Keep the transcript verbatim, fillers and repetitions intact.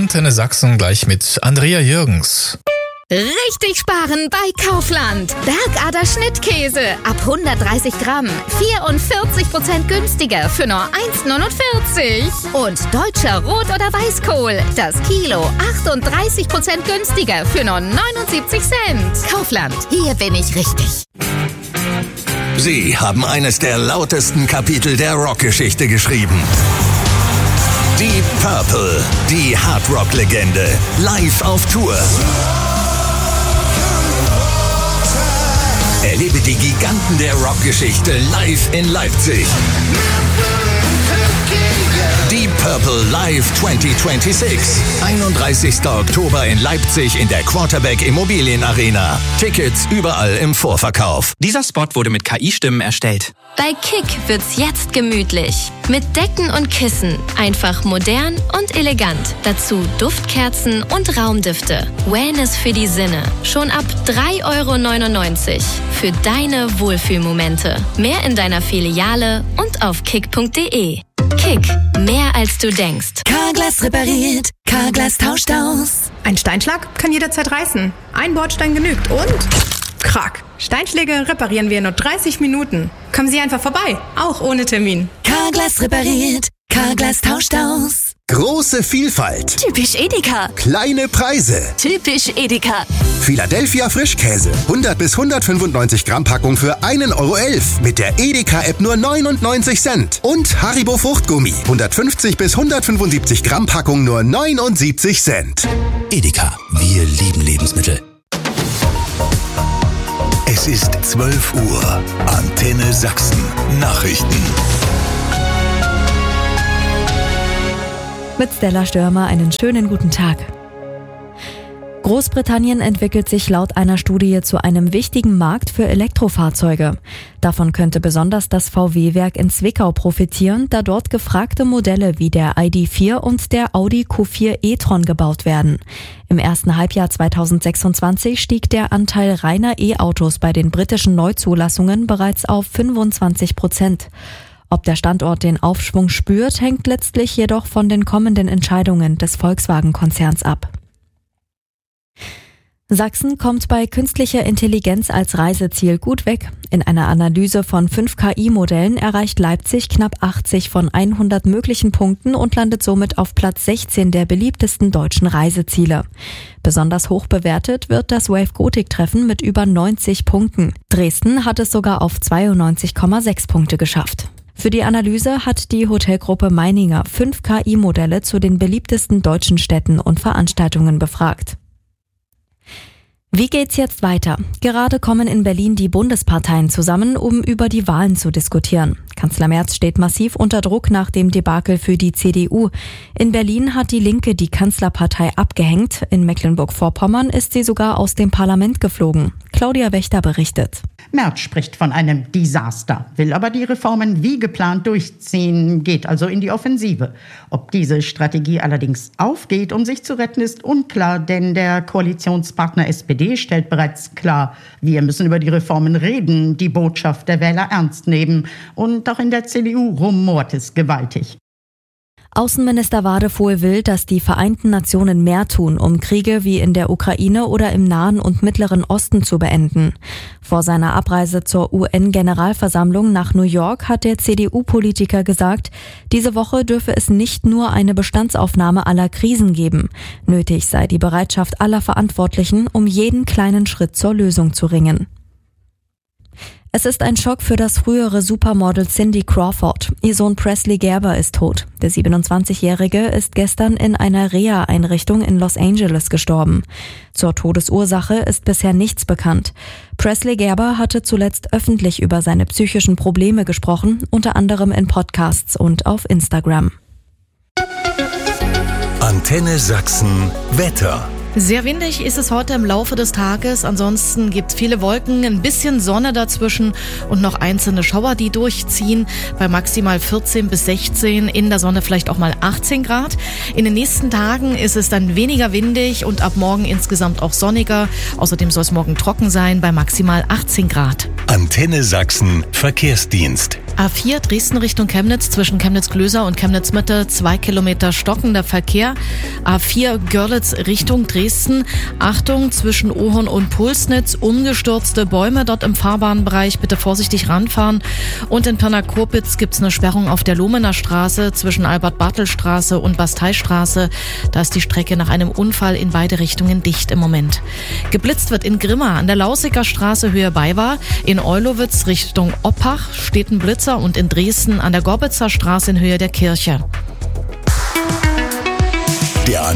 Antenne Sachsen gleich mit Andrea Jürgens. Richtig sparen bei Kaufland. Bergader Schnittkäse ab hundertdreißig Gramm. vierundvierzig Prozent günstiger für nur eins neunundvierzig. Und deutscher Rot- oder Weißkohl. Das Kilo achtunddreißig Prozent günstiger für nur neunundsiebzig Cent. Kaufland, hier bin ich richtig. Sie haben eines der lautesten Kapitel der Rockgeschichte geschrieben. Deep Purple, die Hardrock-Legende, live auf Tour. Erlebe die Giganten der Rockgeschichte live in Leipzig. Deep Purple Live zwanzig sechsundzwanzig. einunddreißigster Oktober in Leipzig in der Quarterback Immobilien Arena. Tickets überall im Vorverkauf. Dieser Spot wurde mit K I-Stimmen erstellt. Bei Kick wird's jetzt gemütlich. Mit Decken und Kissen. Einfach modern und elegant. Dazu Duftkerzen und Raumdüfte. Wellness für die Sinne. Schon ab drei Euro neunundneunzig. Für deine Wohlfühlmomente. Mehr in deiner Filiale und auf kick punkt de. Kick, mehr als du denkst. Carglass repariert, Carglass tauscht aus. Ein Steinschlag kann jederzeit reißen. Ein Bordstein genügt und... Krack. Steinschläge reparieren wir in nur dreißig Minuten. Kommen Sie einfach vorbei, auch ohne Termin. Carglass repariert, Carglass tauscht aus. Große Vielfalt. Typisch Edeka. Kleine Preise. Typisch Edeka. Philadelphia Frischkäse. hundert bis hundertfünfundneunzig Gramm Packung für einen Euro elf. Mit der Edeka-App nur neunundneunzig Cent. Und Haribo Fruchtgummi. hundertfünfzig bis hundertfünfundsiebzig Gramm Packung nur neunundsiebzig Cent. Edeka. Wir lieben Lebensmittel. Es ist zwölf Uhr. Antenne Sachsen. Nachrichten. Mit Stella Störmer einen schönen guten Tag. Großbritannien entwickelt sich laut einer Studie zu einem wichtigen Markt für Elektrofahrzeuge. Davon könnte besonders das V W-Werk in Zwickau profitieren, da dort gefragte Modelle wie der I D vier und der Audi Q vier e-tron gebaut werden. Im ersten Halbjahr zweitausendsechsundzwanzig stieg der Anteil reiner E-Autos bei den britischen Neuzulassungen bereits auf fünfundzwanzig Prozent. Ob der Standort den Aufschwung spürt, hängt letztlich jedoch von den kommenden Entscheidungen des Volkswagen-Konzerns ab. Sachsen kommt bei künstlicher Intelligenz als Reiseziel gut weg. In einer Analyse von fünf K I-Modellen erreicht Leipzig knapp achtzig von hundert möglichen Punkten und landet somit auf Platz sechzehn der beliebtesten deutschen Reiseziele. Besonders hoch bewertet wird das Wave Gothic-Treffen mit über neunzig Punkten. Dresden hat es sogar auf zweiundneunzig Komma sechs Punkte geschafft. Für die Analyse hat die Hotelgruppe Meininger fünf K I-Modelle zu den beliebtesten deutschen Städten und Veranstaltungen befragt. Wie geht's jetzt weiter? Gerade kommen in Berlin die Bundesparteien zusammen, um über die Wahlen zu diskutieren. Kanzler Merz steht massiv unter Druck nach dem Debakel für die C D U. In Berlin hat die Linke die Kanzlerpartei abgehängt. In Mecklenburg-Vorpommern ist sie sogar aus dem Parlament geflogen. Claudia Wächter berichtet. Merz spricht von einem Desaster, will aber die Reformen wie geplant durchziehen, geht also in die Offensive. Ob diese Strategie allerdings aufgeht, um sich zu retten, ist unklar, denn der Koalitionspartner S P D stellt bereits klar, wir müssen über die Reformen reden, die Botschaft der Wähler ernst nehmen. Und auch in der C D U rumort es gewaltig. Außenminister Wadefuhl will, dass die Vereinten Nationen mehr tun, um Kriege wie in der Ukraine oder im Nahen und Mittleren Osten zu beenden. Vor seiner Abreise zur U N-Generalversammlung nach New York hat der C D U-Politiker gesagt, diese Woche dürfe es nicht nur eine Bestandsaufnahme aller Krisen geben. Nötig sei die Bereitschaft aller Verantwortlichen, um jeden kleinen Schritt zur Lösung zu ringen. Es ist ein Schock für das frühere Supermodel Cindy Crawford. Ihr Sohn Presley Gerber ist tot. Der siebenundzwanzigjährige ist gestern in einer Reha-Einrichtung in Los Angeles gestorben. Zur Todesursache ist bisher nichts bekannt. Presley Gerber hatte zuletzt öffentlich über seine psychischen Probleme gesprochen, unter anderem in Podcasts und auf Instagram. Antenne Sachsen Wetter. Sehr windig ist es heute im Laufe des Tages. Ansonsten gibt es viele Wolken, ein bisschen Sonne dazwischen und noch einzelne Schauer, die durchziehen. Bei maximal vierzehn bis sechzehn, in der Sonne vielleicht auch mal achtzehn Grad. In den nächsten Tagen ist es dann weniger windig und ab morgen insgesamt auch sonniger. Außerdem soll es morgen trocken sein bei maximal achtzehn Grad. Antenne Sachsen Verkehrsdienst. A vier Dresden Richtung Chemnitz zwischen Chemnitz-Glöser und Chemnitz-Mitte, zwei Kilometer stockender Verkehr. A vier Görlitz Richtung Dresden. Achtung, zwischen Ohorn und Pulsnitz, umgestürzte Bäume dort im Fahrbahnbereich. Bitte vorsichtig ranfahren. Und in Pirna-Kurpitz gibt's eine Sperrung auf der Lohmener Straße zwischen Albert-Bartel-Straße und Basteistraße. Da ist die Strecke nach einem Unfall in beide Richtungen dicht im Moment. Geblitzt wird in Grimma an der Lausiger Straße Höhe Baywa. In Eulowitz Richtung Oppach steht ein Blitzer und in Dresden an der Gorbitzer Straße in Höhe der Kirche. Der